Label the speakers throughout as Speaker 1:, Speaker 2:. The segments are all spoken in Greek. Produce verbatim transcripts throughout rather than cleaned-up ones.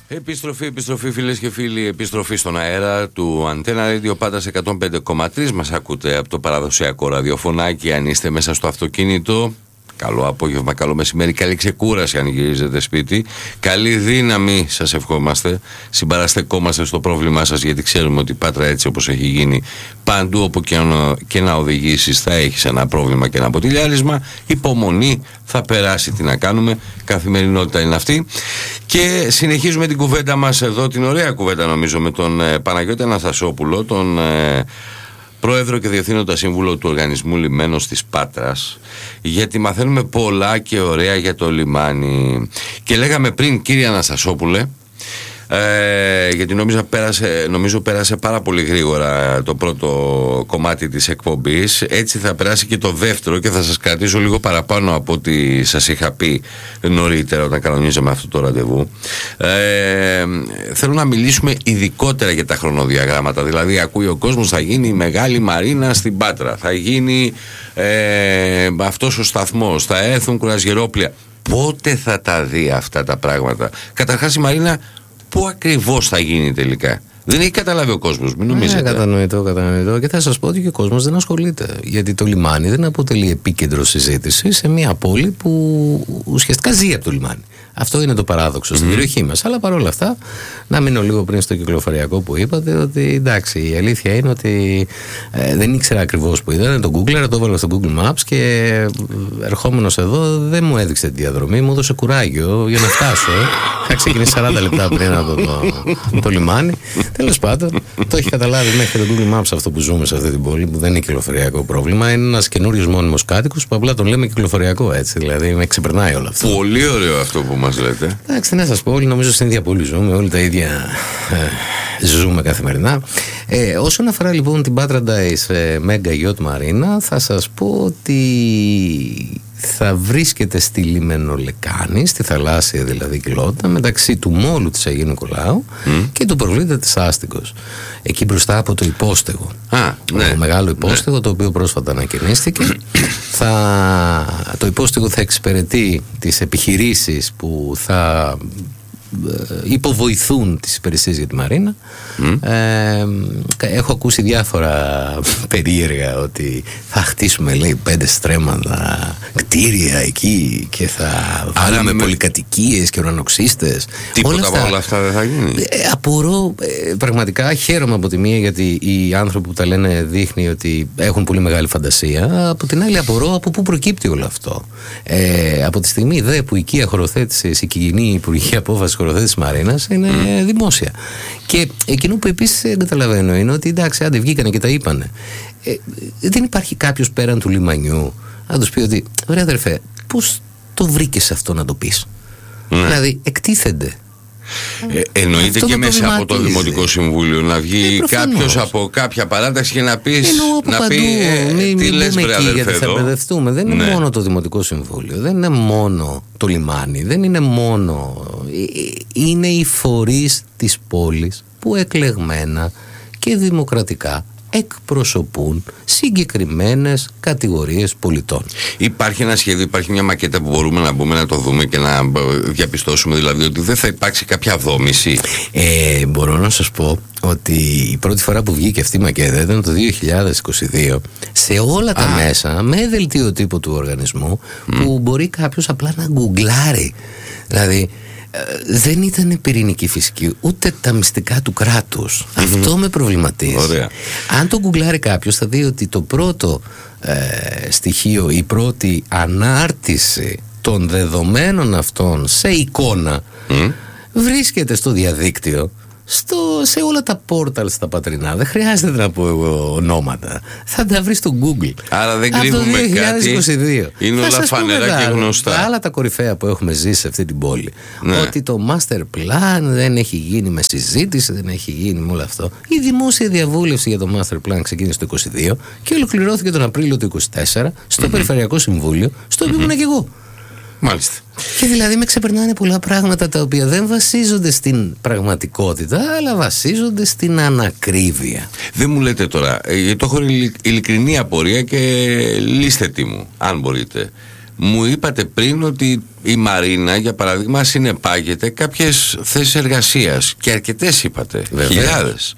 Speaker 1: Επιστροφή, επιστροφή φίλες και φίλοι, επιστροφή στον αέρα του Αντένα Radio, πάντα σε εκατόν πέντε κόμμα τρία. Μας ακούτε από το παραδοσιακό ραδιοφωνάκι. Αν είστε μέσα στο αυτοκίνητο, καλό απόγευμα, καλό μεσημέρι, καλή ξεκούραση αν γυρίζετε σπίτι. Καλή δύναμη σας ευχόμαστε. Συμπαραστεκόμαστε στο πρόβλημά σας, γιατί ξέρουμε ότι η Πάτρα, έτσι όπως έχει γίνει, παντού όπου και να, και να οδηγήσεις θα έχεις ένα πρόβλημα και ένα ποτηλιάρισμα. Υπομονή, θα περάσει, τι να κάνουμε. Καθημερινότητα είναι αυτή. Και συνεχίζουμε την κουβέντα μας εδώ, την ωραία κουβέντα νομίζω, με τον ε, Παναγιώτη Αναστασόπουλο, τον ε, Πρόεδρο και Διευθύνοντα Σύμβουλο του Οργανισμού Λιμένος της Πάτρας, γιατί μαθαίνουμε πολλά και ωραία για το λιμάνι. Και λέγαμε πριν, κύριε Αναστασόπουλε, Ε, γιατί νόμιζα πέρασε, νομίζω πέρασε πάρα πολύ γρήγορα το πρώτο κομμάτι της εκπομπής. Έτσι θα περάσει και το δεύτερο και θα σας κρατήσω λίγο παραπάνω από ό,τι σας είχα πει νωρίτερα όταν κανονίζαμε αυτό το ραντεβού. ε, Θέλω να μιλήσουμε ειδικότερα για τα χρονοδιαγράμματα. Δηλαδή ακούει ο κόσμος, θα γίνει η μεγάλη μαρίνα στην Πάτρα, θα γίνει ε, αυτός ο σταθμός, θα έρθουν κουρασγερόπλια. Πότε θα τα δει αυτά τα πράγματα? Καταρχάς η μαρίνα πού ακριβώς θα γίνει τελικά? Δεν έχει καταλάβει ο κόσμος, μην νομίζετε.
Speaker 2: Ναι, κατανοητό, κατανοητό. Και θα σας πω ότι και ο κόσμος δεν ασχολείται. Γιατί το λιμάνι δεν αποτελεί επίκεντρο συζήτηση σε μια πόλη που ουσιαστικά ζει από το λιμάνι. Αυτό είναι το παράδοξο mm-hmm. στην περιοχή μας. Αλλά παρόλα αυτά, να μείνω λίγο πριν στο κυκλοφοριακό που είπατε, ότι εντάξει, η αλήθεια είναι ότι ε, δεν ήξερα ακριβώς που ήταν. Το Google, το έβαλα στο Google Maps και ερχόμενος εδώ δεν μου έδειξε τη διαδρομή, μου έδωσε κουράγιο για να φτάσω. Είχα ξεκινήσει σαράντα λεπτά πριν από το, το, το λιμάνι. Τέλος πάντων, το έχει καταλάβει μέχρι το Google Maps αυτό που ζούμε σε αυτή την πόλη, που δεν είναι κυκλοφοριακό πρόβλημα. Είναι ένας καινούριος μόνιμος κάτοικος που απλά τον λέμε κυκλοφοριακό, έτσι. Δηλαδή με ξεπερνάει όλο αυτό.
Speaker 1: Πολύ ωραίο αυτό που μας λέτε.
Speaker 2: Εντάξει, να σας πω, όλοι νομίζω στην ίδια πόλη ζούμε, όλοι τα ίδια ε, ζούμε καθημερινά. Ε, όσον αφορά λοιπόν την Paradise ε, Mega Yacht Marina, θα σας πω ότι θα βρίσκεται στη Λιμενολεκάνη, στη θαλάσσια δηλαδή κοιλότητα, μεταξύ του μόλου της Αγίου Νικολάου mm. και του προβλήτα της Άστικος. Εκεί μπροστά από το υπόστεγο.
Speaker 1: Ah,
Speaker 2: το
Speaker 1: ναι,
Speaker 2: μεγάλο υπόστεγο,
Speaker 1: ναι.
Speaker 2: το οποίο πρόσφατα ανακαινίστηκε. θα, το υπόστεγο θα εξυπηρετεί τις επιχειρήσεις που θα υποβοηθούν τις υπηρεσίες για τη Μαρίνα. Mm. Ε, έχω ακούσει διάφορα περίεργα ότι θα χτίσουμε, λέει, πέντε στρέμματα κτίρια εκεί και θα βάλουμε με... πολυκατοικίες και ουρανοξύστες.
Speaker 1: Τίποτα όλα αυτά, όλα αυτά δεν θα γίνει.
Speaker 2: Ε, απορώ, ε, πραγματικά χαίρομαι από τη μία, γιατί οι άνθρωποι που τα λένε δείχνει ότι έχουν πολύ μεγάλη φαντασία. Από την άλλη απορώ από πού προκύπτει όλο αυτό. Ε, από τη στιγμή δε που η οικία χωροθέτησε, η κοινή υπουργική απόφαση χωροθέτηση Μαρίνας είναι mm. δημόσια. Και εκείνο που επίσης δεν καταλαβαίνω είναι ότι εντάξει, άντε βγήκανε και τα είπανε. Ε, δεν υπάρχει κάποιος πέραν του λιμανιού να τους πει ότι ωραία αδερφέ, πώς το βρήκες αυτό να το πεις? Mm. Δηλαδή εκτίθενται.
Speaker 1: Ε, εννοείται και μέσα από το Δημοτικό Συμβούλιο να βγει ε, κάποιος από κάποια παράταξη και να, πεις, να πει ε,
Speaker 2: μην,
Speaker 1: τι
Speaker 2: μην
Speaker 1: λες βρε αδερφέ,
Speaker 2: γιατί θα μπερδευτούμε. Δεν είναι ναι. μόνο το Δημοτικό Συμβούλιο, δεν είναι μόνο το λιμάνι, δεν είναι μόνο, είναι οι φορείς της πόλης που εκλεγμένα και δημοκρατικά εκπροσωπούν συγκεκριμένες κατηγορίες πολιτών.
Speaker 1: Υπάρχει ένα σχέδιο, υπάρχει μια μακέτα που μπορούμε να μπούμε να το δούμε και να διαπιστώσουμε δηλαδή ότι δεν θα υπάρξει κάποια δόμηση?
Speaker 2: Ε, μπορώ να σας πω ότι η πρώτη φορά που βγήκε αυτή η μακέτα ήταν το δύο χιλιάδες είκοσι δύο σε όλα τα Α. μέσα, με δελτίο τύπου του οργανισμού mm. που μπορεί κάποιος απλά να γκουγκλάρει. Δηλαδή δεν ήταν πυρηνική φυσική, ούτε τα μυστικά του κράτους. Mm-hmm. Αυτό με προβληματίζει.
Speaker 1: Ωραία.
Speaker 2: Αν το γκουγκλάρει κάποιος θα δει ότι το πρώτο ε, στοιχείο, η πρώτη ανάρτηση των δεδομένων αυτών σε εικόνα mm. βρίσκεται στο διαδίκτυο, στο, σε όλα τα πόρταλ στα πατρινά. Δεν χρειάζεται να πω εγώ ονόματα. Θα τα βρει στο Google.
Speaker 1: Άρα δεν κρύβουμε κάτι. Είναι όλα φανερά και γνωστά.
Speaker 2: Τα άλλα τα κορυφαία που έχουμε ζήσει σε αυτή την πόλη. Ναι. Ότι το master plan δεν έχει γίνει με συζήτηση, δεν έχει γίνει με όλο αυτό. Η δημόσια διαβούλευση για το master plan ξεκίνησε το είκοσι δύο και ολοκληρώθηκε τον Απρίλιο του είκοσι τέσσερα στο mm-hmm. Περιφερειακό Συμβούλιο, στο οποίο mm-hmm. ήμουν και εγώ.
Speaker 1: Μάλιστα.
Speaker 2: Και δηλαδή με ξεπερνάνε πολλά πράγματα τα οποία δεν βασίζονται στην πραγματικότητα, αλλά βασίζονται στην ανακρίβεια.
Speaker 1: Δεν μου λέτε τώρα, γιατί το έχω ειλικρινή απορία και λύστε τι μου, αν μπορείτε. μου είπατε πριν ότι η Μαρίνα, για παράδειγμα, συνεπάγεται κάποιες θέσεις εργασίας. Και αρκετές είπατε, χιλιάδες.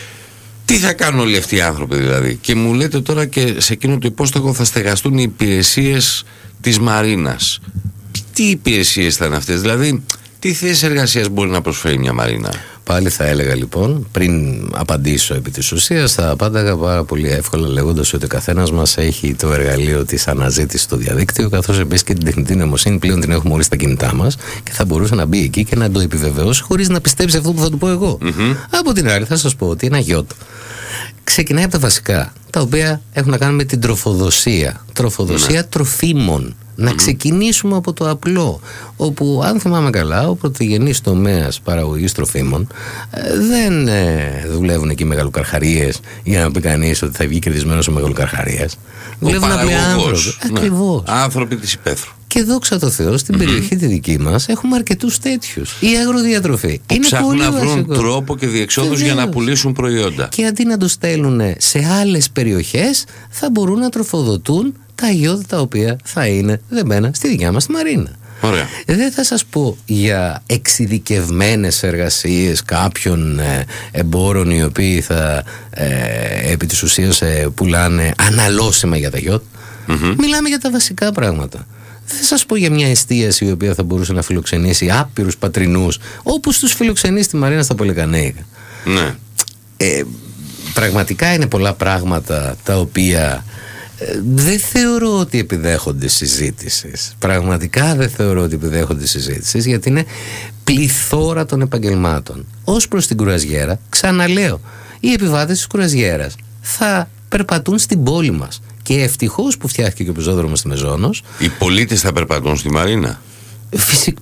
Speaker 1: Τι θα κάνουν όλοι αυτοί οι άνθρωποι δηλαδή? Και μου λέτε τώρα και σε εκείνο το υπόστοχο θα στεγαστούν οι υπηρεσίες της Μαρίνας. Τι υπηρεσίες θα είναι αυτές? Δηλαδή, τι θέσεις εργασίας μπορεί να προσφέρει μια Μαρίνα?
Speaker 2: Πάλι θα έλεγα λοιπόν, πριν απαντήσω επί της ουσίας, θα απάνταγα πάρα πολύ εύκολα λέγοντας ότι ο καθένας μας έχει το εργαλείο της αναζήτησης στο διαδίκτυο, καθώς επίσης και την τεχνητή νοημοσύνη πλέον την έχουμε όλοι στα κινητά μας και θα μπορούσε να μπει εκεί και να το επιβεβαιώσει χωρίς να πιστέψει αυτό που θα του πω εγώ. Mm-hmm. Από την άλλη, θα σας πω ότι ένα γιότ ξεκινάει από τα βασικά, τα οποία έχουν να κάνουν με την τροφοδοσία. Τροφοδοσία mm-hmm. τροφίμων. Να ξεκινήσουμε από το απλό, όπου αν θυμάμαι καλά ο πρωτογενής τομέας παραγωγής τροφίμων ε, δεν ε, δουλεύουν εκεί μεγαλοκαρχαρίες για να πει κανείς ότι θα βγει κερδισμένος ο μεγαλοκαρχαρίας. Δουλεύουν απλοί άνθρωποι.
Speaker 1: Ναι.
Speaker 2: Ακριβώς.
Speaker 1: Άνθρωποι της υπαίθρου.
Speaker 2: Και δόξα τω Θεώ, στην mm-hmm. περιοχή τη δική μας έχουμε αρκετούς τέτοιους. Η αγροδιατροφή
Speaker 1: που
Speaker 2: είναι
Speaker 1: ψάχνουν
Speaker 2: πολύ
Speaker 1: να βρουν
Speaker 2: βασικό.
Speaker 1: τρόπο και διεξόδους για να πουλήσουν προϊόντα.
Speaker 2: Και αντί να το στέλνουν σε άλλες περιοχές, θα μπορούν να τροφοδοτούν τα γιώτα τα οποία θα είναι δεμένα στη δικιά μας τη Μαρίνα.
Speaker 1: Ωραία.
Speaker 2: Δεν θα σας πω για εξειδικευμένες εργασίες κάποιων ε, εμπόρων οι οποίοι θα ε, επί της ουσίας ε, πουλάνε αναλώσιμα για τα γιώτα. Mm-hmm. Μιλάμε για τα βασικά πράγματα. Δεν θα σας πω για μια εστίαση η οποία θα μπορούσε να φιλοξενήσει άπειρους πατρινούς, όπως τους φιλοξενεί στη Μαρίνα στα Πολυκανέικα.
Speaker 1: Ναι.
Speaker 2: Ε, πραγματικά είναι πολλά πράγματα τα οποία ε, δεν θεωρώ ότι επιδέχονται συζήτησης. Πραγματικά δεν θεωρώ ότι επιδέχονται συζήτησης, γιατί είναι πληθώρα των επαγγελμάτων. Ως προς την κουραζιέρα, ξαναλέω, οι επιβάτες της κουραζιέρας θα περπατούν στην πόλη μας. Και ευτυχώς που φτιάχτηκε και ο πεζόδρομος στη Μεζόνος.
Speaker 1: Οι πολίτες θα περπατούν στη Μαρίνα.
Speaker 2: Φυσικά.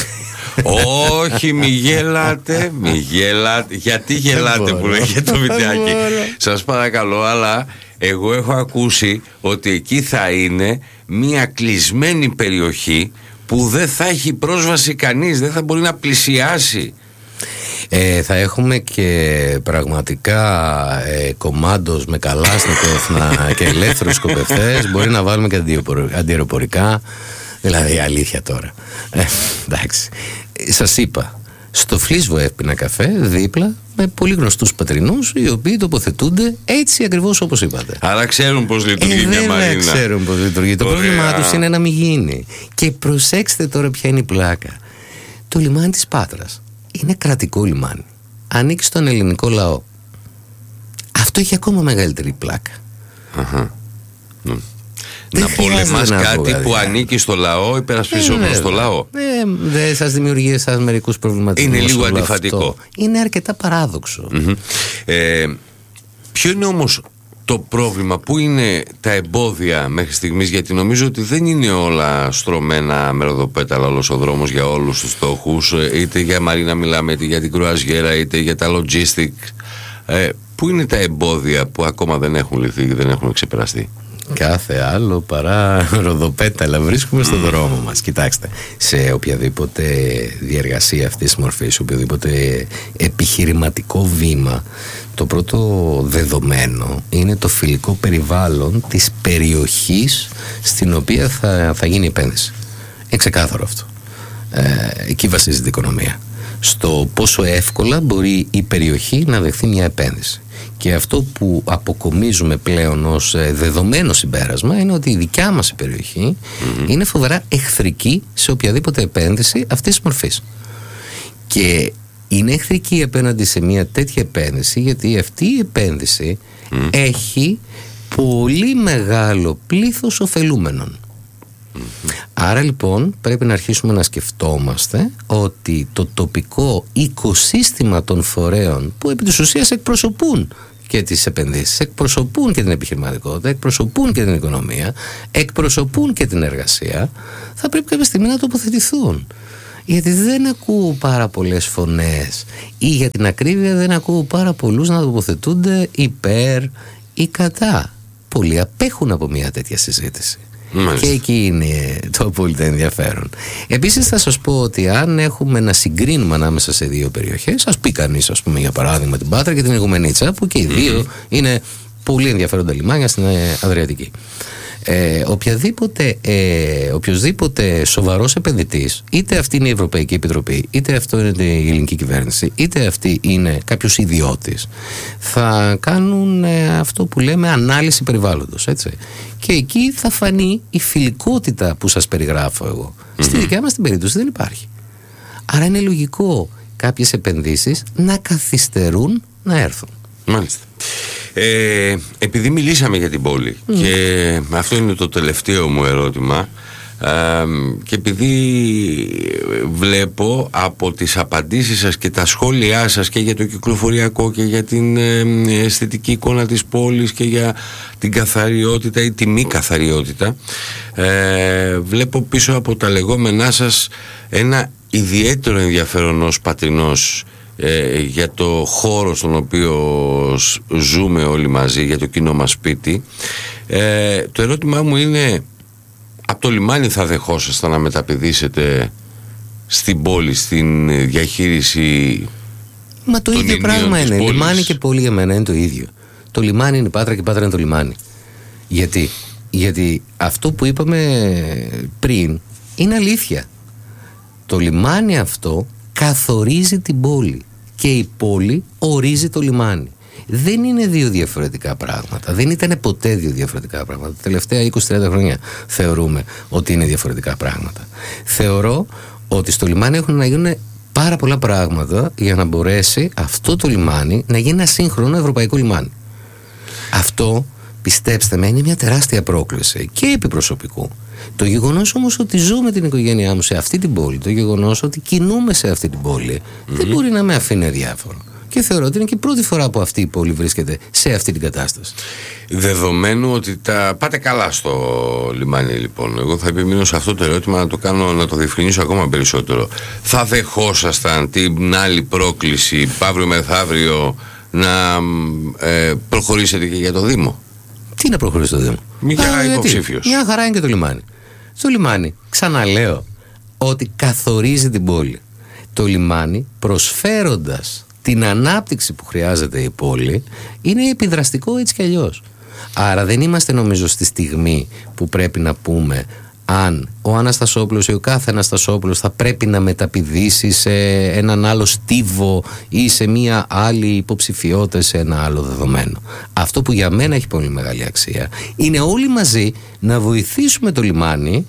Speaker 1: Όχι, μη γελάτε, μη γελάτε. Γιατί γελάτε που λέγεται το βιντεάκι? Σας παρακαλώ, αλλά εγώ έχω ακούσει ότι εκεί θα είναι μια κλεισμένη περιοχή που δεν θα έχει πρόσβαση κανείς, δεν θα μπορεί να πλησιάσει.
Speaker 2: Ε, θα έχουμε και πραγματικά ε, κομμάντος με καλάσνικοφ και ελεύθερους σκοπευτές. Μπορεί να βάλουμε και αντιεροπορικά. Δηλαδή αλήθεια τώρα. ε, Εντάξει. Σας είπα, στο Φλίσβο έπινα καφέ δίπλα με πολύ γνωστούς πατρινούς, οι οποίοι τοποθετούνται έτσι ακριβώς όπως είπατε.
Speaker 1: Άρα ξέρουν πώς λειτουργεί
Speaker 2: ε,
Speaker 1: μια Μαρίνα.
Speaker 2: Δεν ξέρουν πώς λειτουργεί. Το πρόβλημά τους είναι να μην γίνει. Και προσέξτε τώρα ποια είναι η πλάκα. Το λιμάνι της Πάτρας είναι κρατικό λιμάνι. Ανήκει στον ελληνικό λαό. Αυτό έχει ακόμα μεγαλύτερη πλάκα.
Speaker 1: Αχα. Να πολεμάς κάτι που ανήκει στο λαό, υπερασπιζόμενο στο λαό.
Speaker 2: Ε, δεν σας δημιουργεί εσάς μερικούς προβληματισμούς?
Speaker 1: Είναι λίγο αντιφατικό.
Speaker 2: Αυτό. Είναι αρκετά παράδοξο.
Speaker 1: Mm-hmm. Ε, ποιο είναι όμως το πρόβλημα, πού είναι τα εμπόδια μέχρι στιγμής? Γιατί νομίζω ότι δεν είναι όλα στρωμένα με ροδοπέταλα όλος ο δρόμος για όλους τους στόχους. Είτε για Μαρίνα μιλάμε, είτε για την κρουαζιέρα, είτε για τα logistic. Ε, πού είναι τα εμπόδια που ακόμα δεν έχουν λυθεί και δεν έχουν ξεπεραστεί?
Speaker 2: Κάθε άλλο παρά ροδοπέταλα βρίσκουμε στον δρόμο μας. Κοιτάξτε, σε οποιαδήποτε διεργασία αυτής της μορφής, σε οποιοδήποτε επιχειρηματικό βήμα, το πρώτο δεδομένο είναι το φιλικό περιβάλλον της περιοχής στην οποία θα, θα γίνει η επένδυση. Είναι ξεκάθαρο αυτό. Ε, εκεί βασίζεται η οικονομία. Στο πόσο εύκολα μπορεί η περιοχή να δεχθεί μια επένδυση. Και αυτό που αποκομίζουμε πλέον ως δεδομένο συμπέρασμα είναι ότι η δικιά μας περιοχή mm-hmm. είναι φοβερά εχθρική σε οποιαδήποτε επένδυση αυτής της μορφής. Και είναι εχθρική απέναντι σε μια τέτοια επένδυση, γιατί αυτή η επένδυση mm. έχει πολύ μεγάλο πλήθος ωφελούμενων. Mm-hmm. Άρα λοιπόν πρέπει να αρχίσουμε να σκεφτόμαστε ότι το τοπικό οικοσύστημα των φορέων που επί της ουσίας εκπροσωπούν και τις επενδύσεις, εκπροσωπούν και την επιχειρηματικότητα, εκπροσωπούν και την οικονομία, εκπροσωπούν και την εργασία, θα πρέπει κάποια στιγμή να τοποθετηθούν. Γιατί δεν ακούω πάρα πολλές φωνές, ή για την ακρίβεια δεν ακούω πάρα πολλούς να τοποθετούνται υπέρ ή κατά. Πολλοί απέχουν από μια τέτοια συζήτηση. Μάλιστα. Και εκεί είναι το απόλυτα ενδιαφέρον. Επίσης θα σας πω ότι αν έχουμε να συγκρίνουμε ανάμεσα σε δύο περιοχές, ας πει κανείς, ας πούμε, για παράδειγμα την Πάτρα και την Ιγουμενίτσα, που και οι δύο mm-hmm. είναι πολύ ενδιαφέροντα λιμάνια στην Αδριατική. Ε, οποιαδήποτε, ε, οποιοδήποτε σοβαρός επενδυτής, είτε αυτή είναι η Ευρωπαϊκή Επιτροπή, είτε αυτό είναι η ελληνική κυβέρνηση, είτε αυτή είναι κάποιος ιδιώτης, θα κάνουν ε, αυτό που λέμε ανάλυση περιβάλλοντος, έτσι. Και εκεί θα φανεί η φιλικότητα που σας περιγράφω εγώ. Mm-hmm. Στη δικιά μας την περίπτωση δεν υπάρχει. Άρα είναι λογικό κάποιες επενδύσεις να καθυστερούν να έρθουν.
Speaker 1: Μάλιστα. Ε, επειδή μιλήσαμε για την πόλη mm. και αυτό είναι το τελευταίο μου ερώτημα, ε, και επειδή βλέπω από τις απαντήσεις σας και τα σχόλιά σας και για το κυκλοφοριακό και για την ε, αισθητική εικόνα της πόλης και για την καθαριότητα ή τη μη καθαριότητα, ε, βλέπω πίσω από τα λεγόμενά σας ένα ιδιαίτερο ενδιαφέρον ως πατρινός Ε, για το χώρο στον οποίο ζούμε όλοι μαζί, για το κοινό μας σπίτι. Ε, το ερώτημά μου είναι, από το λιμάνι θα δεχόσασταν να μεταπηδήσετε στην πόλη, στην διαχείριση?
Speaker 2: Μα το ίδιο πράγμα είναι. Πόλης. Λιμάνι και πόλη για μένα είναι το ίδιο. Το λιμάνι είναι η Πάτρα και η Πάτρα είναι το λιμάνι. Γιατί, Γιατί αυτό που είπαμε πριν είναι αλήθεια. Το λιμάνι αυτό καθορίζει την πόλη και η πόλη ορίζει το λιμάνι. Δεν είναι δύο διαφορετικά πράγματα. Δεν ήταν ποτέ δύο διαφορετικά πράγματα. Τα τελευταία είκοσι με τριάντα χρόνια θεωρούμε ότι είναι διαφορετικά πράγματα. Θεωρώ ότι στο λιμάνι έχουν να γίνουν πάρα πολλά πράγματα για να μπορέσει αυτό το λιμάνι να γίνει ένα σύγχρονο ευρωπαϊκό λιμάνι. Αυτό, πιστέψτε με, είναι μια τεράστια πρόκληση και επί προσωπικού. Το γεγονός όμως ότι ζω με την οικογένειά μου σε αυτή την πόλη, το γεγονός ότι κινούμε σε αυτή την πόλη, mm-hmm. δεν μπορεί να με αφήνει αδιάφορο. Και θεωρώ ότι είναι και η πρώτη φορά που αυτή η πόλη βρίσκεται σε αυτή την κατάσταση. Δεδομένου ότι τα πάτε καλά στο λιμάνι, λοιπόν, εγώ θα επιμείνω σε αυτό το ερώτημα να το κάνω, να το διευκρινίσω ακόμα περισσότερο. Θα δεχόσασταν την άλλη πρόκληση αύριο μεθαύριο να ε, προχωρήσετε και για το Δήμο? Τι να προχωρήσει το Δήμο? Μια υποψήφιος. Μια χαρά είναι και το λιμάνι. Στο λιμάνι, ξαναλέω, ότι καθορίζει την πόλη. Το λιμάνι, προσφέροντας την ανάπτυξη που χρειάζεται η πόλη, είναι επιδραστικό έτσι κι αλλιώς. Άρα δεν είμαστε, νομίζω, στη στιγμή που πρέπει να πούμε αν ο Αναστασόπουλος ή ο κάθε Αναστασόπουλος θα πρέπει να μεταπηδήσει σε έναν άλλο στίβο ή σε μία άλλη υποψηφιότητα, σε ένα άλλο δεδομένο. Αυτό που για μένα έχει πολύ μεγάλη αξία είναι όλοι μαζί να βοηθήσουμε το λιμάνι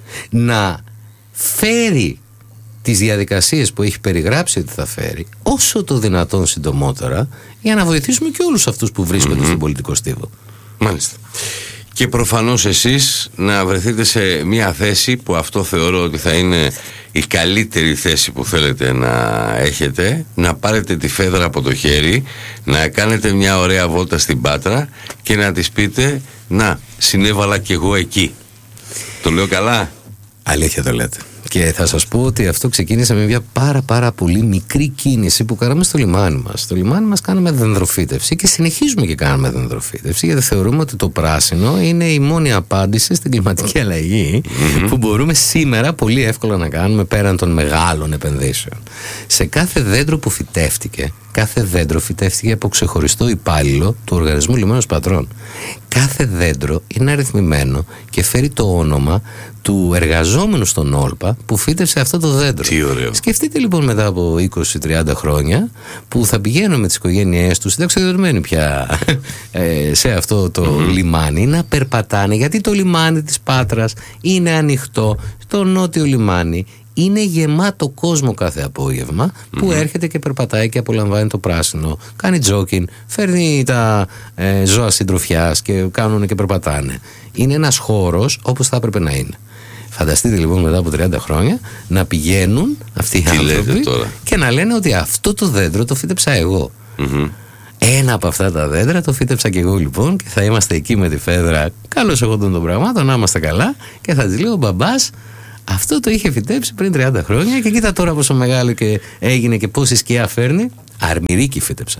Speaker 2: να φέρει τις διαδικασίες που έχει περιγράψει ότι θα φέρει όσο το δυνατόν συντομότερα, για να βοηθήσουμε και όλους αυτούς που βρίσκονται mm-hmm. στον πολιτικό στίβο. Μάλιστα. Και προφανώς εσείς να βρεθείτε σε μια θέση που αυτό θεωρώ ότι θα είναι η καλύτερη θέση που θέλετε να έχετε, να πάρετε τη φέδρα από το χέρι, να κάνετε μια ωραία βόλτα στην Πάτρα και να της πείτε, να, συνέβαλα κι εγώ εκεί. Το λέω καλά? Αλήθεια το λέτε. Και θα σας πω ότι αυτό ξεκίνησε με μια πάρα πάρα πολύ μικρή κίνηση που κάναμε στο λιμάνι μας. Στο λιμάνι μας κάναμε δενδροφύτευση και συνεχίζουμε και κάνουμε δενδροφύτευση, γιατί θεωρούμε ότι το πράσινο είναι η μόνη απάντηση στην κλιματική αλλαγή mm-hmm. που μπορούμε σήμερα πολύ εύκολα να κάνουμε πέραν των μεγάλων επενδύσεων. Σε κάθε δέντρο που φυτεύτηκε, κάθε δέντρο φυτεύτηκε από ξεχωριστό υπάλληλο του Οργανισμού Λιμένος Πατρών. Κάθε δέντρο είναι αριθμημένο και φέρει το όνομα του εργαζόμενου στον Όλπα που φύτευσε αυτό το δέντρο. Τι ωραίο. Σκεφτείτε λοιπόν μετά από είκοσι με τριάντα χρόνια που θα πηγαίνουν με τις οικογένειές τους συνταξιοδοτημένοι πια ε, σε αυτό το mm-hmm. λιμάνι να περπατάνε, γιατί το λιμάνι της Πάτρας είναι ανοιχτό. Το νότιο λιμάνι είναι γεμάτο κόσμο κάθε απόγευμα που mm-hmm. έρχεται και περπατάει και απολαμβάνει το πράσινο, κάνει τζόκιν, φέρνει τα ε, ζώα συντροφιάς και κάνουν και περπατάνε. Είναι ένας χώρος όπως θα έπρεπε να είναι. Φανταστείτε λοιπόν μετά από τριάντα χρόνια να πηγαίνουν αυτοί οι Τι άνθρωποι και να λένε ότι αυτό το δέντρο το φύτεψα εγώ. Mm-hmm. Ένα από αυτά τα δέντρα το φύτεψα και εγώ λοιπόν, και θα είμαστε εκεί με τη φέδρα καλώς εγώ των πραγμάτων, να είμαστε καλά, και θα της λέω ο μπαμπάς αυτό το είχε φυτέψει πριν τριάντα χρόνια και κοίτα τώρα πόσο μεγάλο και έγινε και πόση σκιά φέρνει. Αρμυρίκι φύτεψα.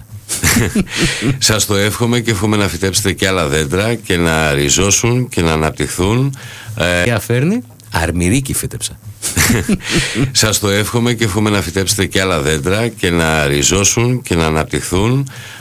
Speaker 2: Σας το εύχομαι και εύχομαι να φυτέψετε και άλλα δέντρα και να ριζώσουν και να αναπτυχθούν. Σκιά φέρνει. Αρμυρίκι φύτεψα. Σας το εύχομαι και εύχομαι να φυτέψετε και άλλα δέντρα και να ριζώσουν και να αναπτυχθούν